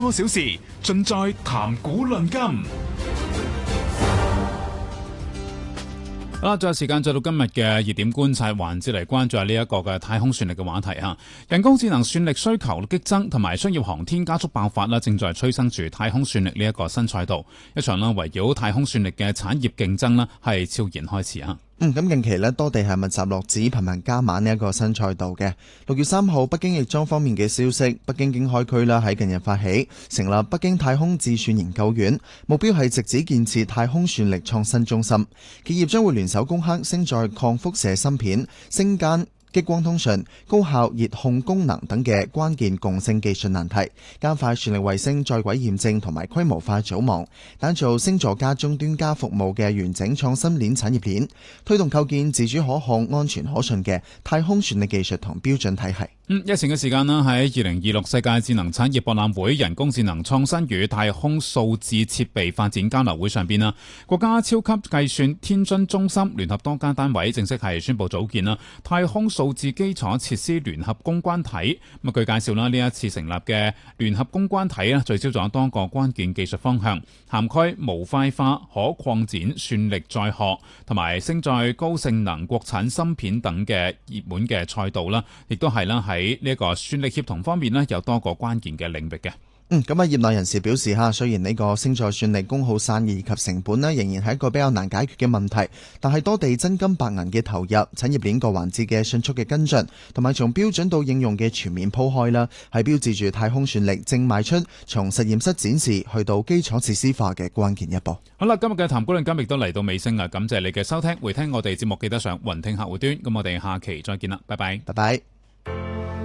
多小時盡在談古論今。 好啦，再有時間再到今日嘅熱點觀察環節嚟關注下呢一個嘅太空算力嘅話題嚇。人工智能算力需求激增，同埋商業航天加速爆發啦，正在催生住太空算力呢一個新賽道。一場啦圍繞太空算力嘅產業競爭啦，係悄然開始嚇。 咁近期多地係密集落指頻頻加碼呢一個新賽道嘅。6月3號，北京亦裝方面嘅消息，北京經開區喺近日發起成立北京太空智算研究院，目標係直指建設太空算力創新中心。企業將會聯手攻克星載抗輻射芯片、星間、激光通訊、高效熱控功能等嘅關鍵共性技術難題，加快算力衛星在軌驗證同埋規模化組網，打造星座加終端加服務嘅完整創新鏈產業鏈，推動構建自主可控、安全可信嘅太空算力技術同標準體系。 日前嘅時間啦，喺2026世界智能產業博覽會人工智能創新與太空數字設備發展交流會上邊啦，國家超級計算天津中心聯合多家單位正式係宣布組建啦太空數字基礎設施聯合攻關體。咁據介紹啦，呢一次成立嘅聯合攻關體聚焦咗多個關鍵技術方向，涵蓋模塊化、可擴展、算力載荷同埋星載高性能國產芯片等嘅熱門嘅賽道啦，亦都係啦喺呢一個算力協同方面有多個關鍵嘅領域嘅。 業內人士表示雖然呢個星載算力功耗散熱以及成本仍然係一個比較難解決嘅問題，但係多地真金白銀嘅投入、產業鏈各環節嘅迅速嘅跟進，同埋從標準到應用嘅全面鋪開啦，係標誌住太空算力正邁出從實驗室展示去到基礎設施化嘅關鍵一步。 好啦，今日嘅談古論今亦都嚟到尾聲啦，感謝你嘅收聽，回聽我哋節目記得上雲聽客戶端，咁我哋下期再見啦，拜拜， 拜拜。